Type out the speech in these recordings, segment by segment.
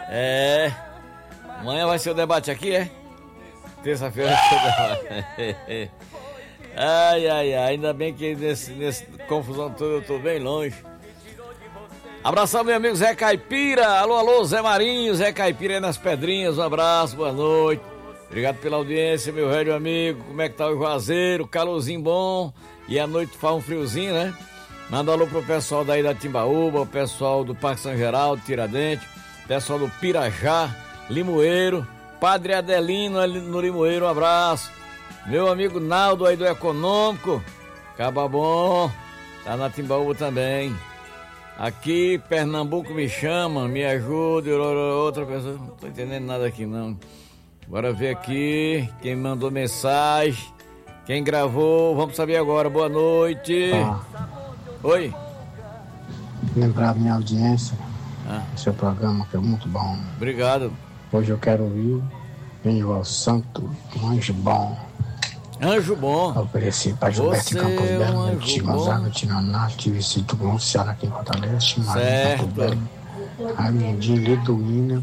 Amanhã vai ser o debate aqui, é? Terça-feira vai ser o debate. Ai, ainda bem que nesse confusão toda eu tô bem longe. Abração, meu amigo Zé Caipira. Alô, Zé Marinho, Zé Caipira aí nas Pedrinhas. Um abraço, boa noite. Obrigado pela audiência, meu velho amigo. Como é que tá o Juazeiro? Calorzinho bom. E à noite faz um friozinho, né? Manda alô pro pessoal daí da Timbaúba, o pessoal do Parque São Geraldo, Tiradentes, pessoal do Pirajá, Limoeiro, Padre Adelino ali no Limoeiro, um abraço. Meu amigo Naldo aí do Econômico, Caba Bom, tá na Timbaúba também. Aqui, Pernambuco me chama, me ajude, outra pessoa, não tô entendendo nada aqui não. Bora ver aqui, quem mandou mensagem, quem gravou, vamos saber agora, boa noite. Oi. Lembrar minha audiência, seu programa que é muito bom. Obrigado. Hoje eu quero ouvir Genival Santo, um anjo bom. Anjo bom. Eu ofereci para Gilberto Campos Belo, meu tio Gonzaga, Tinaná, Vicito Gonçalo aqui em Fortaleza, Marinho Campos Belo, Armandinho, Liduína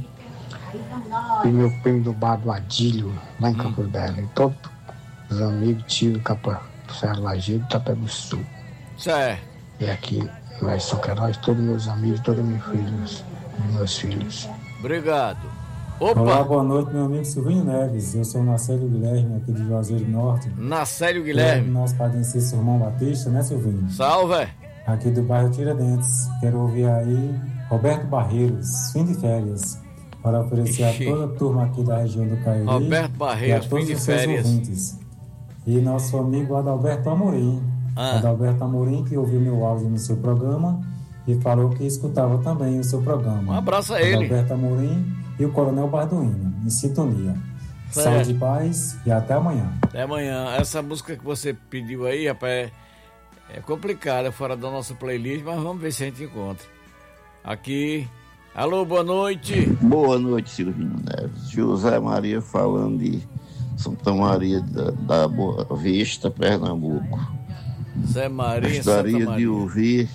e meu primo do bar do Adílio, lá em Campos Belo. E todos os amigos, tio, Capa, Serra Lajeiro, Itapeguçu. Certo. E aqui, vai São Queiroz, todos meus amigos, todos meus filhos. Obrigado. Opa. Olá, boa noite, meu amigo Silvinho Neves. Eu sou o Nacélio Guilherme, aqui de Juazeiro do Norte. Nacélio Guilherme. Nosso padrinho Cícero Irmão Batista, né, Silvinho? Salve. Aqui do bairro Tiradentes. Quero ouvir aí Roberto Barreiros, Fim de Férias, para oferecer a toda a turma aqui da região do Cariri. Roberto Barreiros, e a todos Fim de os seus Férias. ouvintes. E nosso amigo Adalberto Amorim. Adalberto Amorim, que ouviu meu áudio no seu programa e falou que escutava também o seu programa. Um abraço a ele. Adalberto Amorim e o Coronel Barduíno, em sintonia. Certo. Saúde e paz e até amanhã. Até amanhã. Essa música que você pediu aí, rapaz, é complicada, fora da nossa playlist, mas vamos ver se a gente encontra. Aqui. Alô, boa noite. Boa noite, Silvinho Neves. José Maria falando de Santa Maria da Boa Vista, Pernambuco. Zé Maria, gostaria Santa Maria de ouvir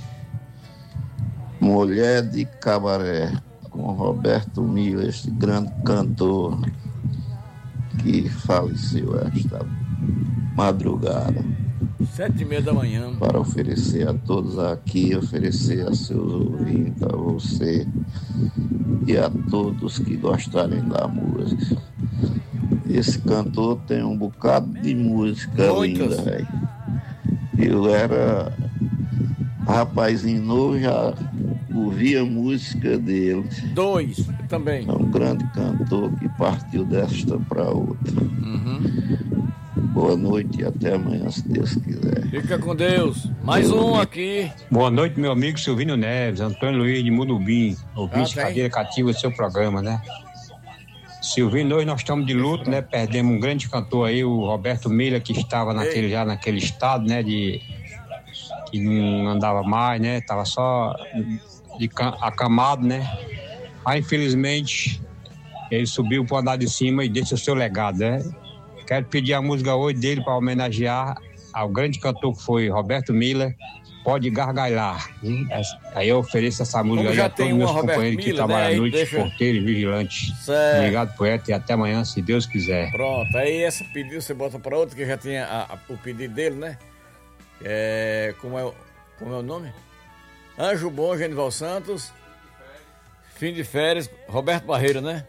Mulher de Cabaré, com Roberto Miller, esse grande cantor que faleceu esta madrugada. 7h30 da manhã. Para oferecer a todos aqui, oferecer a seus ouvintes, a você e a todos que gostarem da música. Esse cantor tem um bocado de música linda, velho. Eu era rapazinho novo, já ouvia a música dele. Eu também. É um grande cantor que partiu desta para outra. Boa noite e até amanhã, se Deus quiser. Fica com Deus. Mais um aqui. Boa noite, meu amigo Silvinho Neves, Antônio Luiz de Mudubim, ouvinte cadeira cativa do seu programa, né? Silvinho, hoje nós estamos de luto, né? Perdemos um grande cantor aí, o Roberto Miller, que estava naquele estado, né? Que não andava mais, né? Tava só acamado, né? Aí, infelizmente, ele subiu para o andar de cima e deixa o seu legado, né? Quero pedir a música hoje dele para homenagear ao grande cantor que foi Roberto Miller, Pode Gargalhar. Aí eu ofereço essa música aí a todos meus companheiros que trabalham à noite, porteiros e vigilantes. Certo. Obrigado, poeta, e até amanhã, se Deus quiser. Pronto, aí esse pedido você bota para outro, que já tinha o pedido dele, né? Como é o nome? Anjo Bom, Genival Santos. Fim de Férias, Roberto Barreiro, né?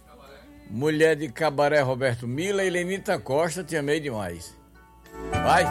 Mulher de Cabaré, Roberto Miller. E Lenita Costa, Te Amei Demais. Vai!